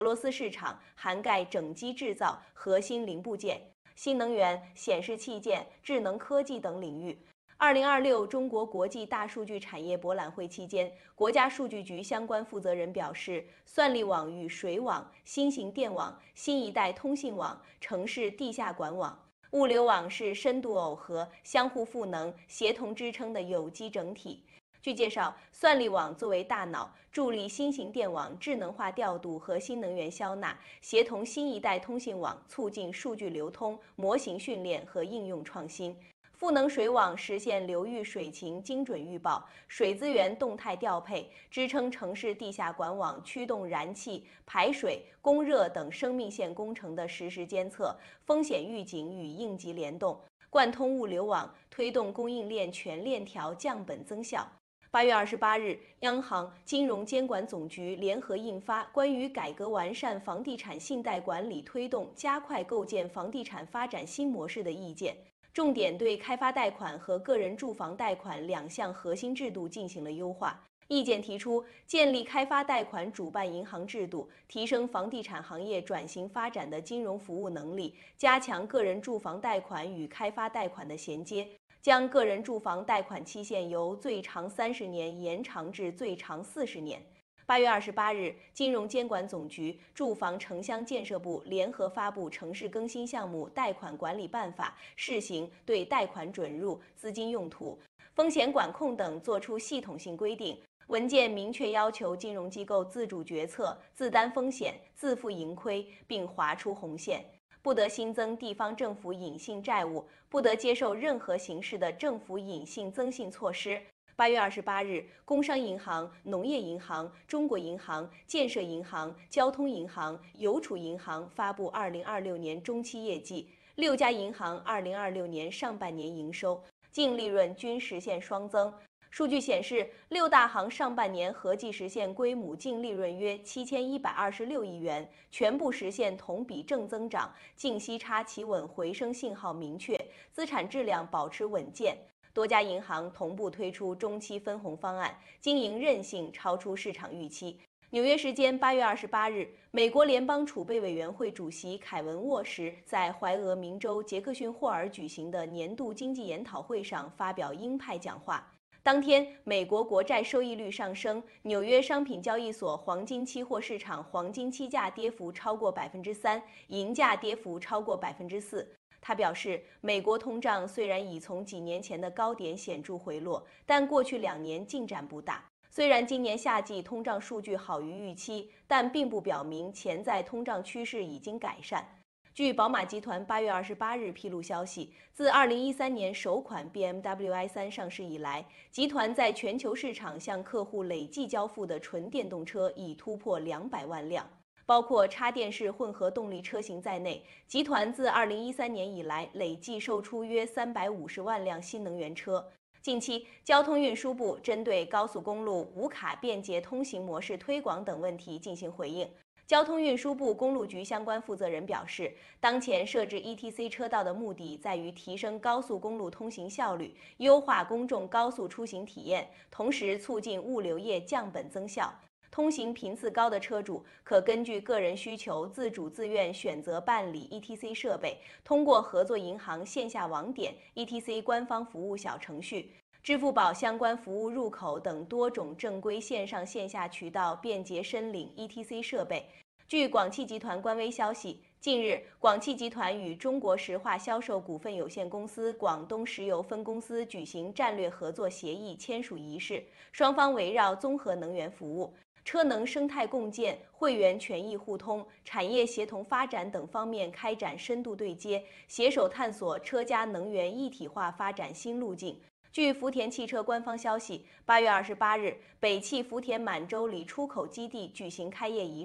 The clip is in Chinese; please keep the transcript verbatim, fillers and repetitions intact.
俄罗斯市场，涵盖整机制造、核心零部件、新能源、显示器件、智能科技等领域。二零二六中国国际大数据产业博览会期间，国家数据局相关负责人表示，算力网与水网、新型电网、新一代通信网、城市地下管网、物流网是深度耦合、相互赋能、协同支撑的有机整体。据介绍，算力网作为大脑，助力新型电网智能化调度和新能源消纳，协同新一代通信网，促进数据流通、模型训练和应用创新。赋能水网实现流域水情精准预报、水资源动态调配，支撑城市地下管网驱动燃气、排水、供热等生命线工程的实时监测、风险预警与应急联动，贯通物流网，推动供应链全链条降本增效。八月二十八日，央行、金融监管总局联合印发《关于改革完善房地产信贷管理推动加快构建房地产发展新模式的意见》，重点对开发贷款和个人住房贷款两项核心制度进行了优化。意见提出，建立开发贷款主办银行制度，提升房地产行业转型发展的金融服务能力，加强个人住房贷款与开发贷款的衔接。将个人住房贷款期限由最长三十年延长至最长四十年。八月二十八日，金融监管总局、住房城乡建设部联合发布《城市更新项目贷款管理办法》，试行对贷款准入、资金用途、风险管控等作出系统性规定。文件明确要求金融机构自主决策、自担风险、自负盈亏，并划出红线。不得新增地方政府隐性债务，不得接受任何形式的政府隐性增信措施。八月二十八日，工商银行、农业银行、中国银行、建设银行、交通银行、邮储银行发布二零二六年中期业绩，六家银行二零二六年上半年营收、净利润均实现双增。数据显示，六大行上半年合计实现归母净利润约七千一百二十六亿元，全部实现同比正增长，净息差企稳回升信号明确，资产质量保持稳健。多家银行同步推出中期分红方案，经营韧性超出市场预期。纽约时间八月二十八日，美国联邦储备委员会主席凯文·沃什在怀俄明州杰克逊霍尔举行的年度经济研讨会上发表鹰派讲话。当天，美国国债收益率上升，纽约商品交易所黄金期货市场黄金期价跌幅超过百分之三，银价跌幅超过百分之四。他表示，美国通胀虽然已从几年前的高点显著回落，但过去两年进展不大。虽然今年夏季通胀数据好于预期，但并不表明潜在通胀趋势已经改善。据宝马集团八月二十八日披露消息，自二零一三年首款 B M W i 三上市以来，集团在全球市场向客户累计交付的纯电动车已突破两百万辆。包括插电式混合动力车型在内，集团自二零一三年以来累计售出约三百五十万辆新能源车。近期，交通运输部针对高速公路无卡便捷通行模式推广等问题进行回应。交通运输部公路局相关负责人表示，当前设置 E T C 车道的目的在于提升高速公路通行效率，优化公众高速出行体验，同时促进物流业降本增效。通行频次高的车主可根据个人需求自主自愿选择办理 E T C 设备，通过合作银行线下网点、E T C 官方服务小程序、支付宝相关服务入口等多种正规线上线下渠道便捷申领 E T C 设备。据广汽集团官微消息，近日，广汽集团与中国石化销售股份有限公司广东石油分公司举行战略合作协议签署仪式，双方围绕综合能源服务、车能生态共建、会员权益互通、产业协同发展等方面开展深度对接，携手探索车家能源一体化发展新路径。据福田汽车官方消息，八月二十八日，北汽福田满洲里出口基地举行开业仪式。